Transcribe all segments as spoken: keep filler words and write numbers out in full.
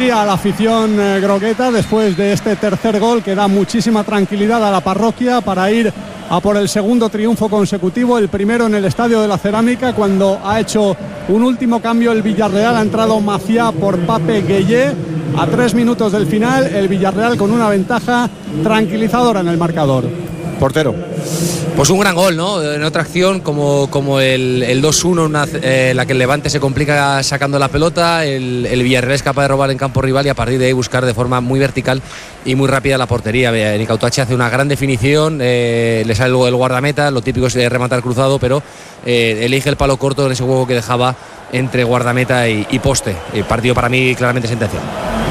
alegría a la afición eh, grogueta después de este tercer gol que da muchísima tranquilidad a la parroquia para ir a por el segundo triunfo consecutivo, el primero en el Estadio de la Cerámica, cuando ha hecho un último cambio el Villarreal. Ha entrado Maciá por Pape Gueye a tres minutos del final, el Villarreal con una ventaja tranquilizadora en el marcador. Portero. Pues un gran gol, ¿no? En otra acción como, como el, el dos uno, una, eh, la que el Levante se complica sacando la pelota, el, el Villarreal es capaz de robar en campo rival y a partir de ahí buscar de forma muy vertical y muy rápida la portería. Nicautache hace una gran definición, eh, le sale luego el guardameta, lo típico es de rematar cruzado, pero eh, elige el palo corto en ese juego que dejaba entre guardameta y, y poste. El partido para mí claramente sentenciado.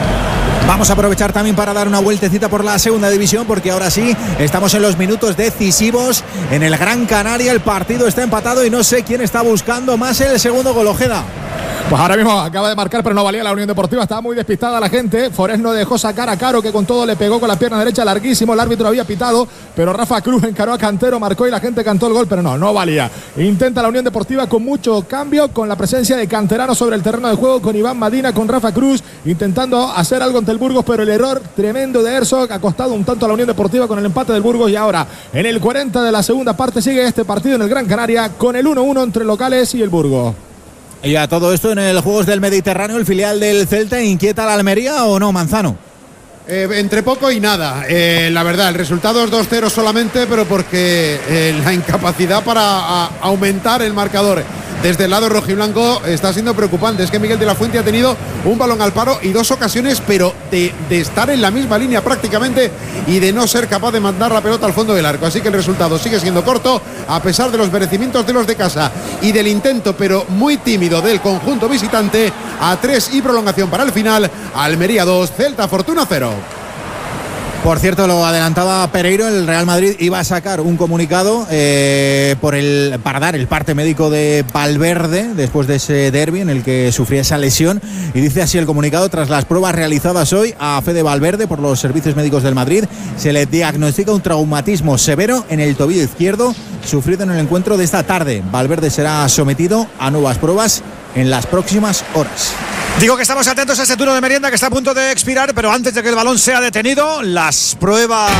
Vamos a aprovechar también para dar una vueltecita por la segunda división, porque ahora sí estamos en los minutos decisivos en el Gran Canaria. El partido está empatado y no sé quién está buscando más el segundo gol. Ojeda. Pues ahora mismo acaba de marcar, pero no valía la Unión Deportiva. Estaba muy despistada la gente. Forés no dejó sacar a Caro, que con todo le pegó con la pierna derecha larguísimo. El árbitro había pitado, pero Rafa Cruz encaró a Cantero, marcó y la gente cantó el gol, pero no, no valía. Intenta la Unión Deportiva con mucho cambio, con la presencia de canteranos sobre el terreno de juego, con Iván Madina, con Rafa Cruz, intentando hacer algo ante el Burgos, pero el error tremendo de Herzog ha costado un tanto a la Unión Deportiva con el empate del Burgos. Y ahora, en el cuarenta de la segunda parte, sigue este partido en el Gran Canaria con el uno uno entre locales y el Burgos. Y a todo esto en el Juegos del Mediterráneo, el filial del Celta, ¿inquieta a la Almería o no, Manzano? Eh, entre poco y nada, eh, la verdad, el resultado es dos cero solamente, pero porque eh, la incapacidad para a, aumentar el marcador desde el lado rojiblanco está siendo preocupante. Es que Miguel de la Fuente ha tenido un balón al paro y dos ocasiones, pero de, de estar en la misma línea prácticamente y de no ser capaz de mandar la pelota al fondo del arco. Así que el resultado sigue siendo corto, a pesar de los merecimientos de los de casa y del intento, pero muy tímido, del conjunto visitante. A tres y prolongación para el final. Almería dos, Celta Fortuna cero. Por cierto, lo adelantaba Pereiro, el Real Madrid iba a sacar un comunicado eh, por el, para dar el parte médico de Valverde después de ese derbi en el que sufría esa lesión, y dice así el comunicado: tras las pruebas realizadas hoy a Fede Valverde por los servicios médicos del Madrid, se le diagnostica un traumatismo severo en el tobillo izquierdo sufrido en el encuentro de esta tarde. Valverde será sometido a nuevas pruebas en las próximas horas. Digo que estamos atentos a este turno de merienda que está a punto de expirar, pero antes de que el balón sea detenido, las pruebas,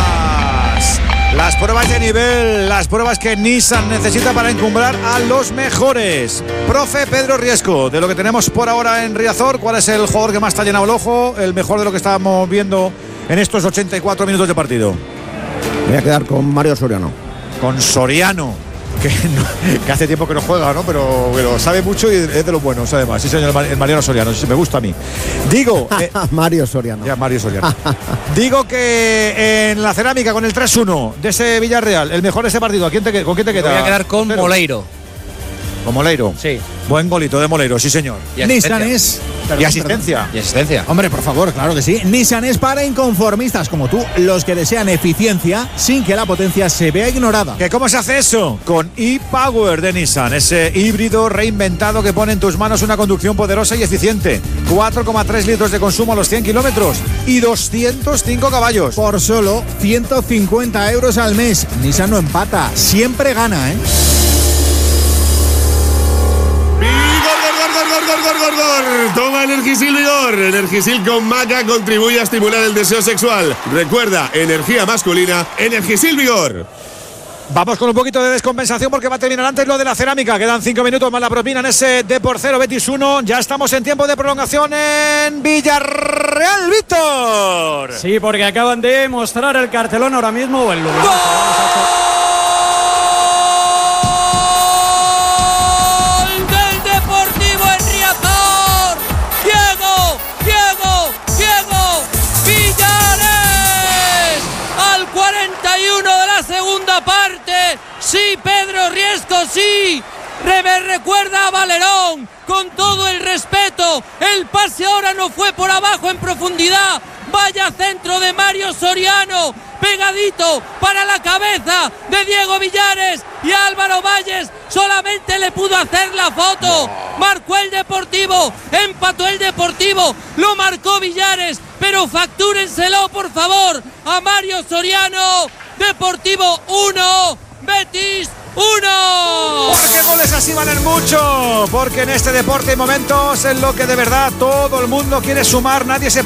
las pruebas de nivel, las pruebas que Nissan necesita para encumbrar a los mejores. Profe Pedro Riesco, de lo que tenemos por ahora en Riazor, ¿cuál es el jugador que más te ha llenado el ojo, el mejor de lo que estábamos viendo en estos ochenta y cuatro minutos de partido? Me voy a quedar con Mario Soriano. Con Soriano. Que, no, que hace tiempo que no juega, ¿no? Pero, pero sabe mucho y es de los buenos, además. Sí, señor, el Mariano Soriano, sí, me gusta a mí. Digo... Eh, Mario Soriano. Ya, Mario Soriano. Digo que en la Cerámica, con el tres uno de ese Villarreal, el mejor de ese partido, ¿a quién te, ¿con quién te queda? Me voy a quedar con Pero, Moleiro. ¿Con Moleiro? Sí. Buen golito de Moleiro, sí, señor. Y Nissan es... Perdón, y asistencia. Perdón. Y asistencia. Hombre, por favor, claro que sí. Nissan es para inconformistas como tú, los que desean eficiencia sin que la potencia se vea ignorada. ¿Que cómo se hace eso? Con e-Power de Nissan, ese híbrido reinventado que pone en tus manos una conducción poderosa y eficiente. cuatro coma tres litros de consumo a los cien kilómetros y doscientos cinco caballos. Por solo ciento cincuenta euros al mes. Nissan no empata, siempre gana, ¿eh? Gor, gor, gor, gor, gor. Toma Energisil Vigor. Energisil con maca contribuye a estimular el deseo sexual. Recuerda, energía masculina, Energisil Vigor. Vamos con un poquito de descompensación porque va a terminar antes lo de la Cerámica. Quedan cinco minutos más la propina en ese Depor cero, Betis uno. Ya estamos en tiempo de prolongación en Villarreal, Víctor. Sí, porque acaban de mostrar el cartelón ahora mismo o el lugar. Sí, Pedro Riesco, sí. Me recuerda a Valerón, con todo el respeto. El pase ahora no fue por abajo en profundidad. Vaya centro de Mario Soriano, pegadito para la cabeza de Diego Villares, y Álvaro Valles solamente le pudo hacer la foto. Marcó el Deportivo, empató el Deportivo, lo marcó Villares, pero factúrenselo por favor a Mario Soriano. Deportivo uno, Betis uno. Porque goles así valen mucho, porque en este deporte hay momentos en los que de verdad todo el mundo quiere sumar, nadie se